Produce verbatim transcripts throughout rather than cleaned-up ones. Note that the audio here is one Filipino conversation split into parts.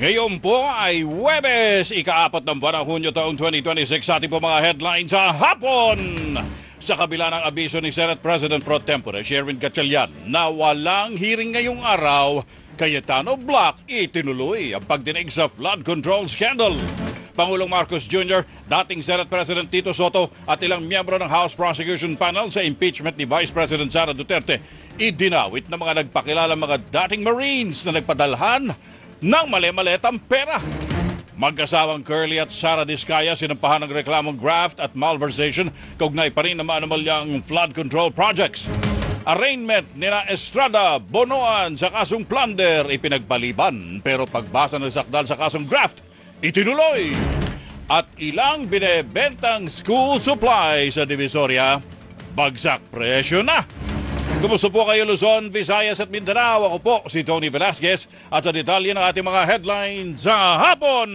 Ngayon po ay Huwebes, ika-apat ng buwan ng Hunyo taong twenty twenty-six. Sa ating po mga headlines sa hapon. Sa kabila ng abiso ni Senate President Pro Tempore Sherwin Gatchalian na walang hearing ngayong araw, Cayetano Block itinuloy ang pagdinig sa flood control scandal. Pangulong Marcos Junior, dating Senate President Tito Soto at ilang miyembro ng House Prosecution Panel sa impeachment ni Vice President Sara Duterte, idinawit ng mga nagpakilala mga dating Marines na nagpadalhan ng mali-maletang pera. Mag-asawang Curly at Sara Diskaya sinampahan ng reklamong graft at malversation kaugnay pa rin ng maanumalyang flood control projects. Arraignment nila Estrada, Bonoan sa kasong plunder ipinagpaliban, pero pagbasa ng sakdal sa kasong graft, itinuloy. At ilang binebentang school supply sa Divisoria, bagsak presyo na. Kumusta po kayo Luzon, Visayas at Mindanao? Ako po si Tony Velasquez at sa detalye ng ating mga headlines sa hapon.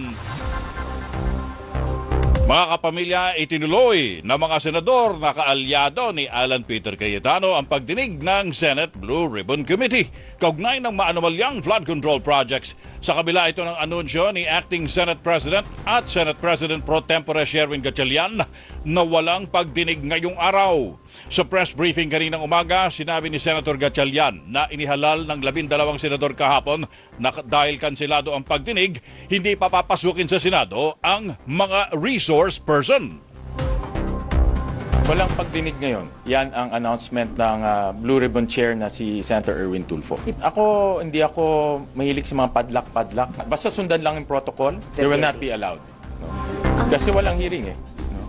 Mga kapamilya, itinuloy ng mga senador na kaalyado ni Alan Peter Cayetano ang pagdinig ng Senate Blue Ribbon Committee kaugnay ng maanumalyang flood control projects. Sa kabila ito ng anunsyo ni Acting Senate President at Senate President Pro Tempore Sherwin Gatchalian na walang pagdinig ngayong araw. Sa press briefing kaninang umaga, sinabi ni Senator Gatchalian na inihalal ng labindalawang senador kahapon na dahil kanselado ang pagdinig, hindi papapasukin sa Senado ang mga resource person. Walang pagdinig ngayon. Yan ang announcement ng uh, Blue Ribbon Chair na si Senator Erwin Tulfo. Ako, hindi ako mahilig sa mga padlak-padlak. Basta sundan lang yung protocol, they will not be allowed. No? Kasi walang hearing eh.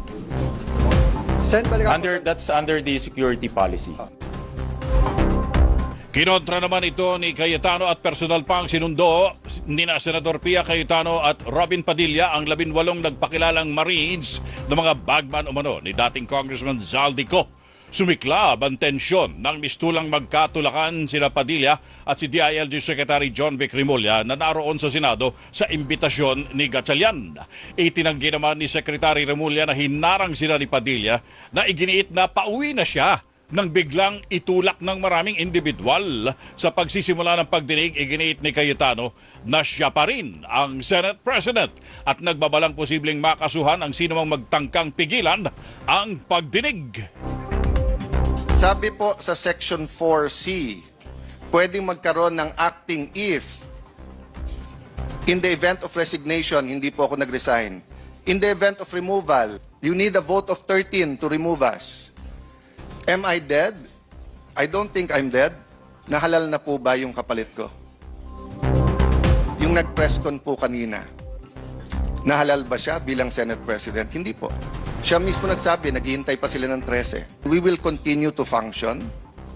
Under, that's under the security policy. Kinontra naman ito ni Cayetano at personal pang sinundo ni na Senador Pia Cayetano at Robin Padilla ang labinwalong nagpakilalang Marines ng mga bagman umano ni dating Congressman Zaldico. Sumiklab ang tensyon nang mistulang magkatulakan sina Padilla at si D I L G Secretary John Vic Rimulya na naroon sa Senado sa imbitasyon ni Gatchalian. Itinanggi naman ni Secretary Rimulya na hinarang sila ni Padilla na iginiit na pauwi na siya nang biglang itulak ng maraming individual. Sa pagsisimula ng pagdinig, iginiit ni Cayetano na siya pa rin ang Senate President at nagbabalang posibleng makasuhan ang sinumang magtangkang pigilan ang pagdinig. Sabi po sa Section four C, pwedeng magkaroon ng acting if in the event of resignation, hindi po ako nag-resign. In the event of removal, you need a vote of thirteen to remove us. Am I dead? I don't think I'm dead. Nahalal na po ba yung kapalit ko? Yung nag-press con po kanina, nahalal ba siya bilang Senate President? Hindi po. Siya mismo nagsabi, naghihintay pa sila ng thirteen. We will continue to function.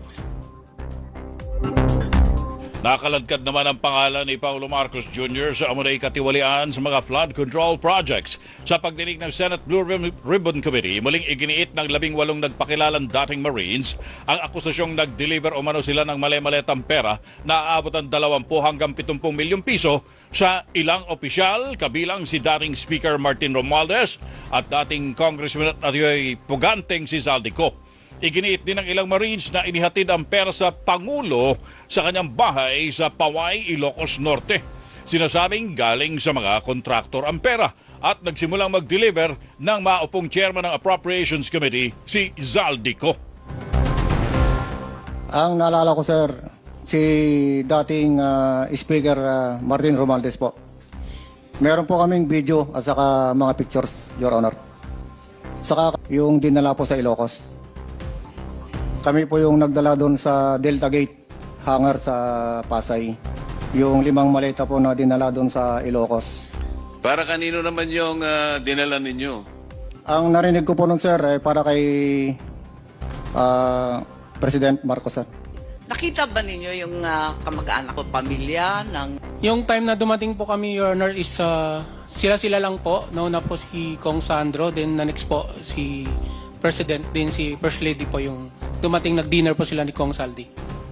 Nakaladkad naman ang pangalan ni Pangulong Marcos Junior sa amunay katiwalian sa mga flood control projects. Sa pagdinig ng Senate Blue Ribbon Committee, muling iginiit ng labing walong nagpakilalang dating Marines ang akusasyong nag-deliver umano sila ng mali-maletang pera na aabot ang dalawampu hanggang pitungpung milyong piso sa ilang opisyal, kabilang si dating Speaker Martin Romualdez at dating Congressman at puganteng si Zaldico. Iginiit din ng ilang Marines na inihatid ang pera sa Pangulo sa kanyang bahay sa Paway, Ilocos Norte. Sinasabing galing sa mga kontraktor ang pera at nagsimulang mag-deliver ng maupong chairman ng Appropriations Committee, si Zaldico. Ang naalala ko, sir, si dating uh, Speaker uh, Martin Romualdez po. Meron po kaming video at saka mga pictures, Your Honor. Saka yung dinala po sa Ilocos. Kami po yung nagdala doon sa Delta Gate hangar sa Pasay. Yung limang maleta po na dinala doon sa Ilocos. Para kanino naman yung uh, dinala ninyo? Ang narinig ko po noon, sir, eh, para kay uh, President Marcos, sir. Nakita ba ninyo yung uh, kamag-anak o pamilya ng... Yung time na dumating po kami, Your Honor, is uh, sila-sila lang po. Nauna po si Kong Sandro, then na next po si President, din si First Lady po yung dumating, nag-dinner po sila ni Kong Saldi.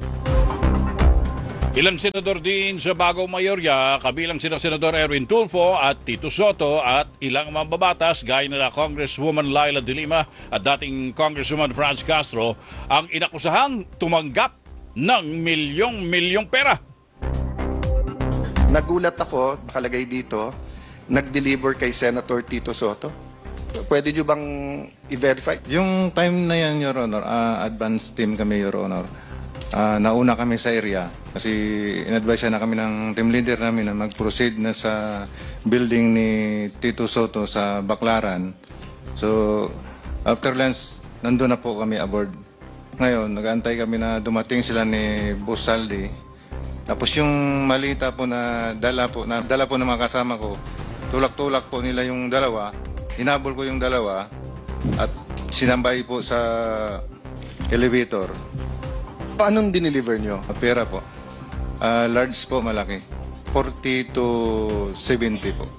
Ilang senador din sa bagong mayorya, kabilang sina Senador Erwin Tulfo at Tito Soto at ilang mambabatas gaya na Congresswoman Laila De Lima at dating Congresswoman Franz Castro ang inakusahang tumanggap ng milyong-milyong pera. Nagulat ako, nakalagay dito, nag-deliver kay Senator Tito Soto. Pwede nyo bang i-verify? Yung time na yan, Your Honor, uh, advance team kami, Your Honor. Uh, nauna kami sa area kasi in-advise na kami ng team leader namin na mag-proceed na sa building ni Tito Soto sa Baclaran. So, after lunch, nandun na po kami aboard. Ngayon, nag-aantay kami na dumating sila ni Boss Saldi. Tapos yung malita po na dala po, na dala po ng mga kasama ko, tulak-tulak po nila yung dalawa, hinabol ko yung dalawa at sinambay po sa elevator. Paanong dineliver nyo? Pera po. Ah, large po, malaki. forty to seventy po.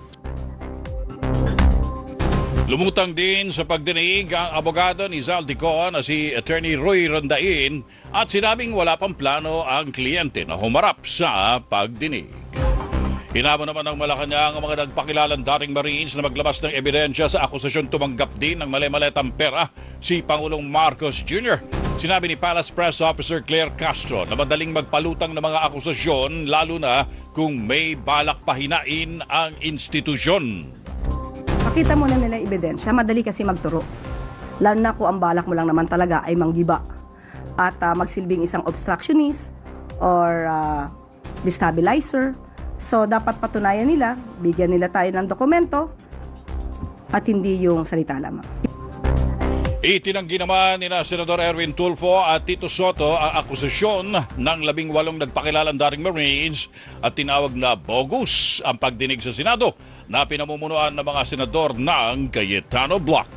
Lumutang din sa pagdinig ang abogado ni Zaldico na si Attorney Roy Rondain at sinabing wala pang plano ang kliyente na humarap sa pagdinig. Hinamo naman ng Malacanang ang mga nagpakilalang dating Marines na maglabas ng ebidensya sa akusasyon tumanggap din ng mali-maletang pera si Pangulong Marcos Junior Sinabi ni Palace Press Officer Claire Castro na madaling magpalutang ng mga akusasyon lalo na kung may balak pahinain ang institusyon. Makita mo na nila yung ebidensya, madali kasi magturo. Lalo na kung ang balak mo lang naman talaga ay manggiba at uh, magsilbing isang obstructionist or uh, destabilizer. So dapat patunayan nila, bigyan nila tayo ng dokumento at hindi yung salita lamang. Itinanggi naman ni na Senador Erwin Tulfo at Tito Soto ang akusasyon ng labing walong nagpakilalang dating Marines at tinawag na bogus ang pagdinig sa Senado na pinamumunuan ng mga senador ng Cayetano Block.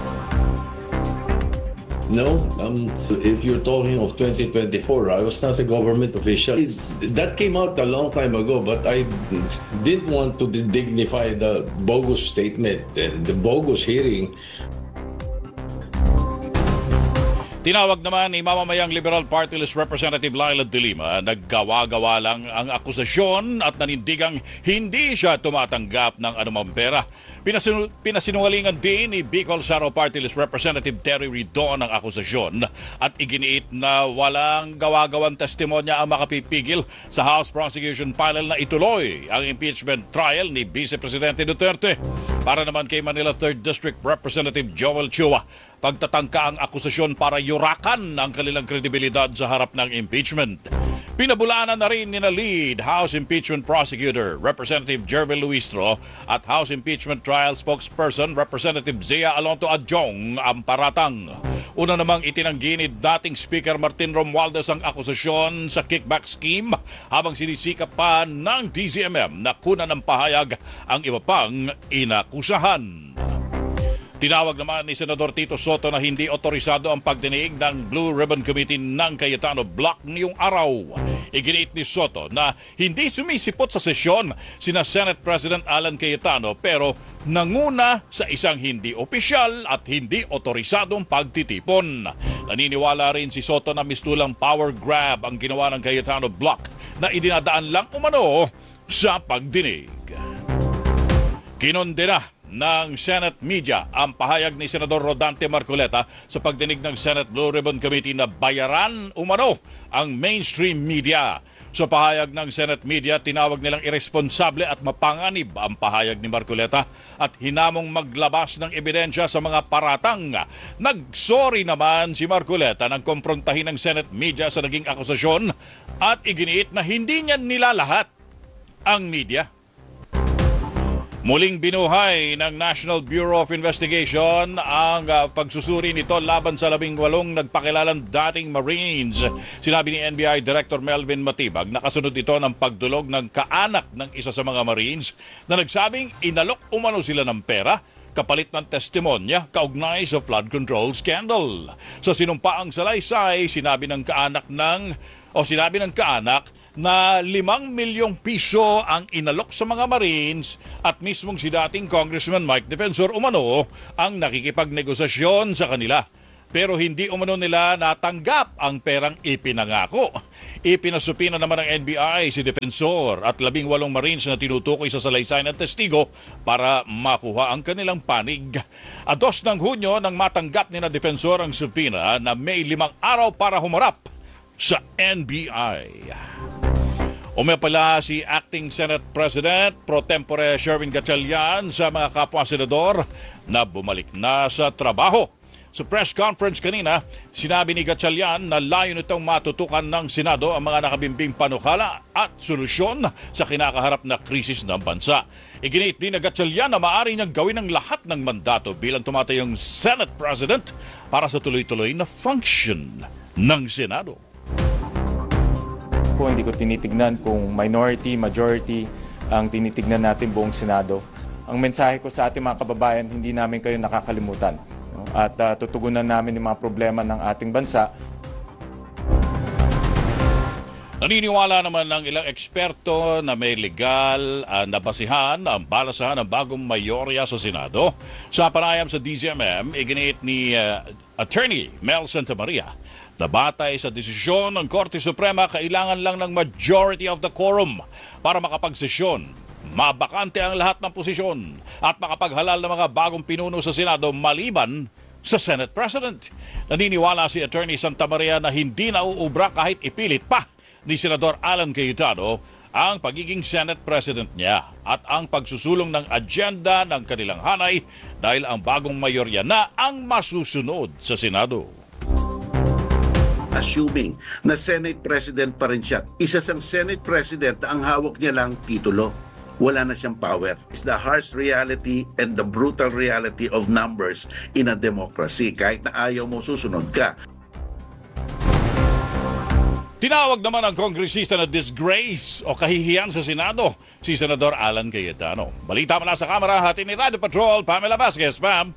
No, um, if you're talking of twenty twenty-four, I was not a government official. That came out a long time ago, but I didn't want to dignify the bogus statement and the bogus hearing. Tinawag naman ni mamamayang Liberal Party List Representative Laila De Lima, naggawa-gawa lang ang akusasyon at nanindigang hindi siya tumatanggap ng anumang pera. Pinasin- pinasinungalingan din ni Bicol Saro Party List Representative Terry Ridon ang akusasyon at iginiit na walang gawa-gawang testimonya ang makapipigil sa House Prosecution Panel na ituloy ang impeachment trial ni Vice Presidente Duterte. Para naman kay Manila third District Representative Joel Chua, pagtatangka ang akusasyon para yurakan ang kanilang kredibilidad sa harap ng impeachment. Pinabulaanan na rin ni na lead House Impeachment Prosecutor Representative Jervil Luistro at House Impeachment Trial Spokesperson Representative Zia Alonto Adjong ang paratang. Una namang itinanggi ni dating Speaker Martin Romualdez ang akusasyon sa kickback scheme habang sinisikap pa ng D Z M M na kunan ng pahayag ang iba pang inakusahan. Tinawag naman ni Senador Tito Soto na hindi otorisado ang pagdinig ng Blue Ribbon Committee ng Cayetano Block ngayong araw. Iginiit ni Soto na hindi sumisipot sa sesyon sina Senate President Alan Cayetano pero nanguna sa isang hindi opisyal at hindi otorisadong pagtitipon. Naniniwala rin si Soto na mistulang power grab ang ginawa ng Cayetano Block na idinadaan lang umano sa pagdinig. Kinondena ng Senate Media ang pahayag ni Senador Rodante Marcoleta sa pagdinig ng Senate Blue Ribbon Committee na bayaran umano ang mainstream media. Sa pahayag ng Senate Media, tinawag nilang irresponsable at mapanganib ang pahayag ni Marcoleta at hinamong maglabas ng ebidensya sa mga paratang. Nagsorry naman si Marcoleta nang komprontahin ng Senate Media sa naging akusasyon at iginiit na hindi niya nilalahat ang media. Muling binuhay ng National Bureau of Investigation ang uh, pagsusuri nito laban sa labing walong nagpakilalang dating Marines. Sinabi ni N B I Director Melvin Matibag na kasunod ito ng pagdulog ng kaanak ng isa sa mga Marines na nagsabing inalok umano sila ng pera kapalit ng testimonya kaugnay sa flood control scandal. Sa sinumpaang salaysay, sinabi ng kaanak ng o sinabi ng kaanak na limang milyong piso ang inalok sa mga Marines at mismong si dating Congressman Mike Defensor umano ang nakikipagnegosasyon sa kanila. Pero hindi umano nila natanggap ang perang ipinangako. Ipinasupina naman ng N B I si Defensor at labing walong Marines na tinutukoy sa salaysay ng testigo para makuha ang kanilang panig. Ados ng Hunyo nang matanggap ni na Defensor ang supina na may limang araw para humarap sa N B I. Umapala si Acting Senate President Pro Tempore Sherwin Gatchalian sa mga kapwa senador na bumalik na sa trabaho. Sa press conference kanina, sinabi ni Gatchalian na layo nitong matutukan ng Senado ang mga nakabimbing panukala at solusyon sa kinakaharap na krisis ng bansa. Iginit din na Gatchalian na maaari niyang gawin ang lahat ng mandato bilang tumatayong Senate President para sa tuloy-tuloy na function ng Senado. Po, hindi ko tinitignan kung minority, majority ang tinitignan natin buong Senado. Ang mensahe ko sa ating mga kababayan, hindi namin kayo nakakalimutan. No? At uh, tutugunan namin yung mga problema ng ating bansa. Naniniwala naman ng ilang eksperto na may legal uh, na basihan ang balasahan ng bagong mayorya sa Senado. Sa panayam sa D Z M M, iginiit ni uh, Attorney Mel Santamaria na batay sa desisyon ng Korte Suprema, kailangan lang ng majority of the quorum para makapagsesyon. Mabakante ang lahat ng posisyon at makapaghalal ng mga bagong pinuno sa Senado maliban sa Senate President. Naniniwala si Attorney Santamaria na hindi nauubra kahit ipilit pa ni Senador Alan Cayetano ang pagiging Senate President niya at ang pagsusulong ng agenda ng kanilang hanay dahil ang bagong mayorya na ang masusunod sa Senado. Assuming na Senate President pa rin siya, isa sang Senate President na ang hawak niya lang titulo. Wala na siyang power. It's the harsh reality and the brutal reality of numbers in a democracy. Kahit na ayaw mo, susunod ka. Tinawag naman ang kongresista na disgrace o kahihiyan sa Senado, si Senador Alan Cayetano. Balita mula sa Kamara, hatid ni Radio Patrol, Pamela Vasquez. Ma'am.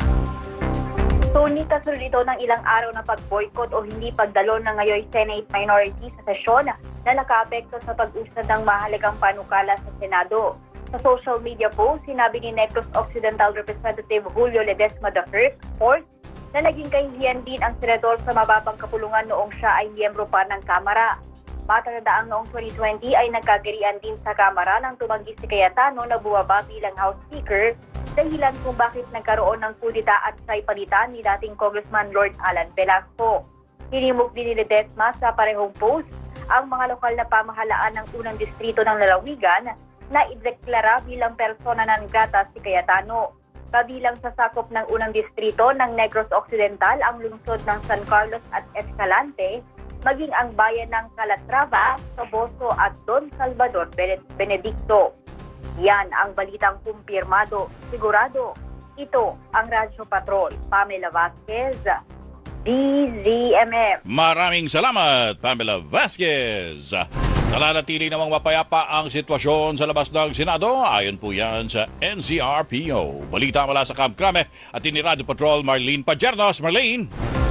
Tony, kasunod ito ng ilang araw na pag-boycott o hindi pagdalo ng ngayon Senate minority sa sesyon na nakaapekto sa pag-usad ng mahalagang panukala sa Senado. Sa social media post, sinabi ni Negros Occidental Representative Julio Ledesma the First, fourth, na naging kahihiyan din ang senador sa mababang kapulungan noong siya ay miyembro pa ng Kamara. Matatandaan noong twenty twenty ay nagkagirian din sa Kamara nang tumanggi si Cayetano na bumaba bilang House Speaker dahilan kung bakit nagkaroon ng kudita at siya'y palitan ni dating Congressman Lord Alan Velasco. Hinimok din ni Ledesma sa parehong post ang mga lokal na pamahalaan ng unang distrito ng lalawigan na ideklara bilang persona non grata si Cayetano. Kabilang sa sakop ng unang distrito ng Negros Occidental ang lungsod ng San Carlos at Escalante, maging ang bayan ng Calatrava, Toboso at Don Salvador Benedicto. Yan ang balitang kumpirmado, sigurado. Ito ang Radyo Patrol, Pamela Vasquez, D Z M M. Maraming salamat, Pamela Vasquez. Nananatili namang mapayapa ang sitwasyon sa labas ng Senado. Ayon po yan sa N C R P O. Balita mula sa Camp Crame at ni Radio Patrol, Marlene Pajernos. Marlene.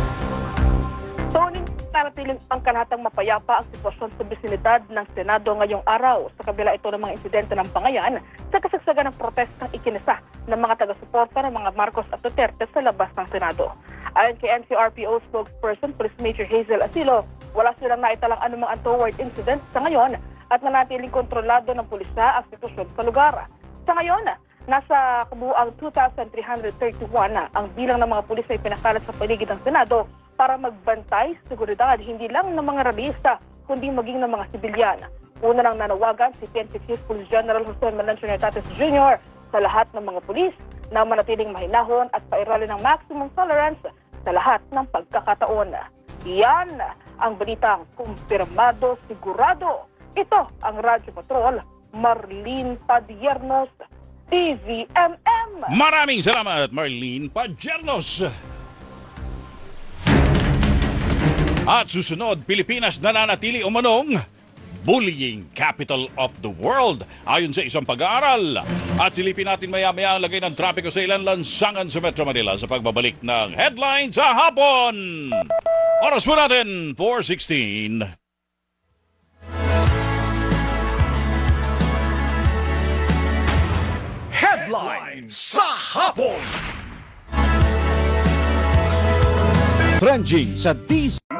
Tony, nanatiling ang kalahatang mapayapa ang sitwasyon sa bisinidad ng Senado ngayong araw. Sa kabila ito ng mga insidente ng pangayan sa kasagsagan ng protestang ikinisa ng mga taga-suporta ng mga Marcos at Duterte sa labas ng Senado. Ayon kay N C R P O spokesperson Police Major Hazel Asilo, wala silang naitalang anumang untoward incident sa ngayon at nanatiling kontrolado ng pulisya ang sitwasyon sa lugar. Sa ngayon, nasa kabuuang two thousand three hundred thirty-one ang bilang ng mga pulis ay pinakalat sa paligid ng Senado para magbantay sa seguridad hindi lang ng mga ralista kundi maging ng mga sibilyan. Una nang nanawagan si P N P Chief Police General Jose Melanchon Hertates Junior sa lahat ng mga pulis na manatiling mahinahon at pairali ng maximum tolerance sa lahat ng pagkakataon. Yan ang balitang kumpirmado, sigurado. Ito ang Radyo Patrol, Marlene Padiernos, D Z M M. Maraming salamat, Marlene Pajernos. At susunod, Pilipinas nananatili umanong bullying capital of the world ayon sa isang pag-aaral. At silipin natin maya-maya ang lagay ng trapiko sa ilang lansangan sa Metro Manila sa pagbabalik ng Headlines sa hapon. Oras po natin, four sixteen. Headlines sa hapon. Trending sa D Z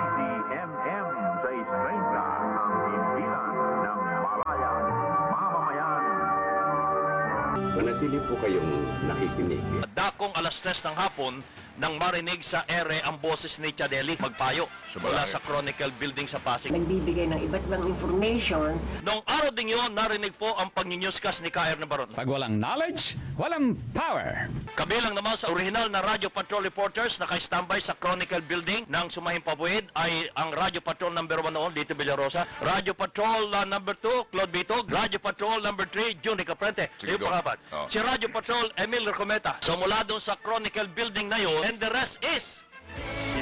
Manatili po kayong nakikinig. Dakong alas tres ng hapon, nang marinig sa ere ang boses ni Chadeli magpayo mula sa Chronicle Building sa Pasig. Nagbibigay ng iba't ibang information. Noong araw din yun, narinig po ang pag-newscast ni K R Nabaron. Pag walang knowledge, walang power. Kabilang naman sa original na Radio Patrol reporters na naka-standby sa Chronicle Building ng Sumahing Pabuid ay ang Radio Patrol number one noon, Lito Villarosa. Radio Patrol uh, number two, Claude Bitog. Radio Patrol number three, June Caprente. Yung pangapat. Oh. Si Radio Patrol, Emil Recometa. So mula doon sa Chronicle Building na yun, and the rest is